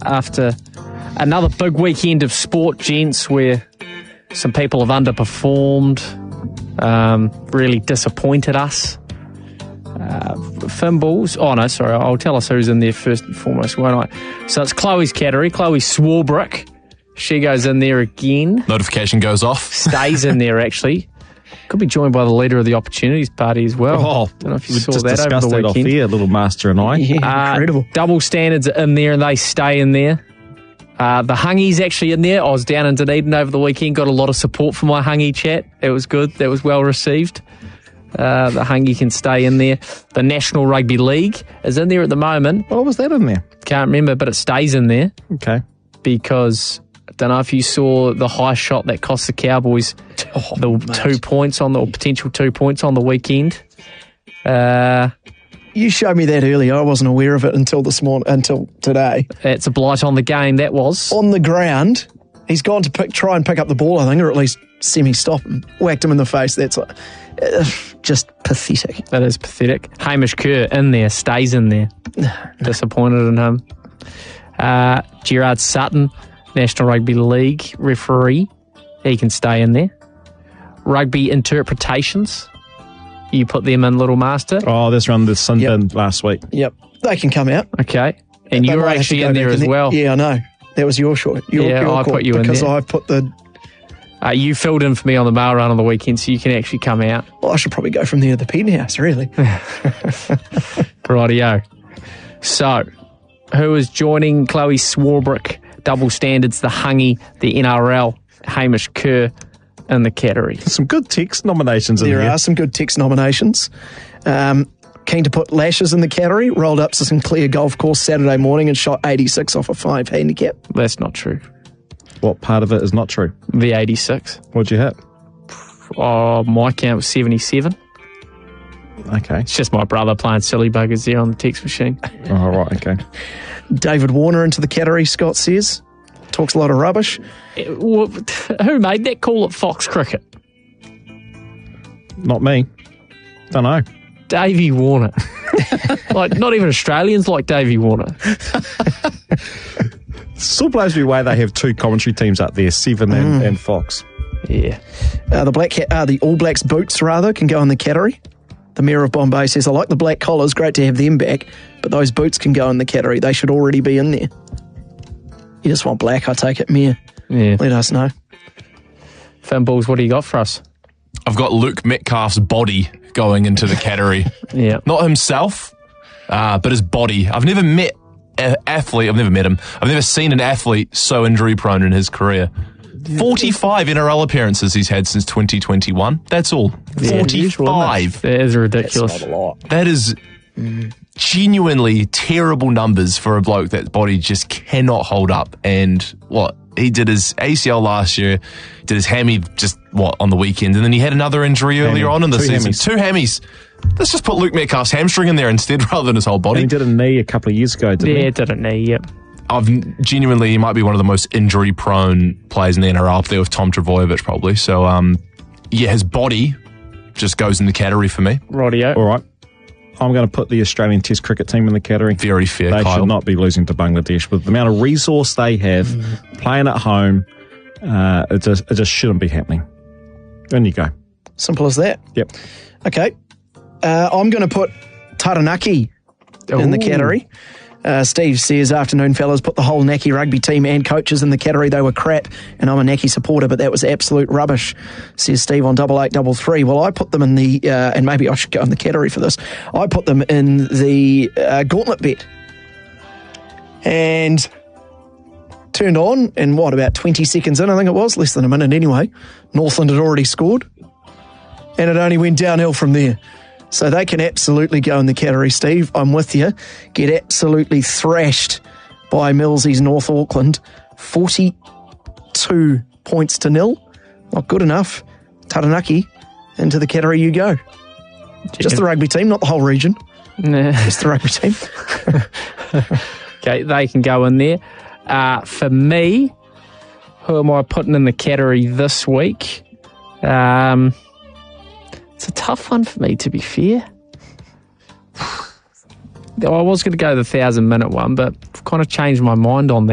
after another big weekend of sport, gents, where some people have underperformed, really disappointed us. Fimbles. Oh, no, sorry. I'll tell us who's in there first and foremost, won't I? So it's Chloe's category. Chloe Swarbrick. She goes in there again. Notification goes off. Stays in there, actually. Could be joined by the leader of the Opportunities Party as well. Oh, don't know if you saw just that over the off weekend. here, little master and I. Yeah, incredible. Double Standards are in there and they stay in there. The Hungies actually in there. I was down in Dunedin over the weekend. Got a lot of support for my Hungie chat. It was good. That was well received. The Hungie can stay in there. The National Rugby League is in there at the moment. What was that in there? Can't remember, but it stays in there Okay. because I don't know if you saw the high shot that cost the Cowboys the 2 points on the, or potential 2 points on the weekend. You showed me that earlier. I wasn't aware of it until this morning, until today. It's a blight on the game, that was. On the ground, he's gone to try and pick up the ball, I think, or at least semi-stop him. Whacked him in the face. That's just pathetic. That is pathetic. Hamish Kerr in there, stays in there. Disappointed in him. Gerard Sutton, National Rugby League referee. He can stay in there. Rugby interpretations. You put them in, Little Master. Oh, this run the sin bin last week. Yep. They can come out. Okay. And They you were might have to actually go in there back as well. Yeah, I know. That was your short. Your I call, put you in because there. I put the... You filled in for me on the mail run on the weekend, so you can actually come out. Well, I should probably go from there to the penthouse, really. Rightio. So, who is joining Chloe Swarbrick, Double Standards, the Hungie, the NRL, Hamish Kerr in the category? Some good text nominations in There here. are some good text nominations. Keen to put Lashes in the category. Rolled up to Sinclair Golf Course Saturday morning and shot 86 off a 5 handicap. That's not true. What part of it is not true? The 86. What'd you hit? Oh, my count was 77. Okay. It's just my brother playing silly buggers there on the text machine. Oh, right, okay. David Warner into the category, Scott says. Talks a lot of rubbish. Who made that call at Fox Cricket? Not me. Don't know. Davey Warner. Like, not even Australians like Davey Warner. Still blows me away they have two commentary teams up there, Seven and Fox. Yeah. The All Blacks boots, rather, can go in the category. The Mayor of Bombay says, I like the black collars, great to have them back, but those boots can go in the category. They should already be in there. You just want black, I take it, Mayor. Yeah. Let us know. Finballs, what do you got for us? I've got Luke Metcalf's body going into the category. Yeah. Not himself, but his body. I've never met an athlete. I've never met him. I've never seen an athlete so injury prone in his career. 45 NRL appearances he's had since 2021. That's all. 45. That is ridiculous. That's not a lot. That is genuinely terrible numbers for a bloke that body just cannot hold up. And what? He did his ACL last year, did his hammy on the weekend, and then he had another injury earlier on in the season. Two hammies. Let's just put Luke Metcalf's hamstring in there instead rather than his whole body. And he did a knee a couple of years ago, didn't he? Yeah, did a knee, yep. He might be one of the most injury-prone players in the NRL, up there with Tom Trbojevic probably. So, his body just goes in the category for me. Rightio. All right. I'm going to put the Australian Test cricket team in the category. Very fair, They Kyle. should not be losing to Bangladesh. With the amount of resource they have, playing at home, it just shouldn't be happening. In you go. Simple as that. Yep. Okay. I'm going to put Taranaki in the category. Steve says, afternoon fellas, put the whole Naki rugby team and coaches in the category. They were crap, and I'm a Naki supporter, but that was absolute rubbish, says Steve on 8833. Well, I put them in the, and maybe I should go in the category for this, I put them in the gauntlet bet. And turned on, and about 20 seconds in, I think it was, less than a minute anyway, Northland had already scored, and it only went downhill from there. So they can absolutely go in the category, Steve. I'm with you. Get absolutely thrashed by Millsies North Auckland. 42 points to 0. Not good enough. Taranaki, into the category you go. Just the rugby team, not the whole region. Nah. Just the rugby team. Okay, they can go in there. For me, who am I putting in the category this week? It's a tough one for me, to be fair. I was going to go the 1,000-minute one, but I've kind of changed my mind on that.